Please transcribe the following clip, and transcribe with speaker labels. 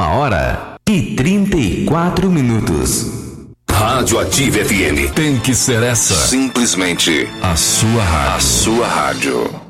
Speaker 1: 1h34.
Speaker 2: Rádio Ativa FM.
Speaker 3: Tem que ser essa.
Speaker 2: Simplesmente
Speaker 3: a sua rádio.
Speaker 2: A sua rádio.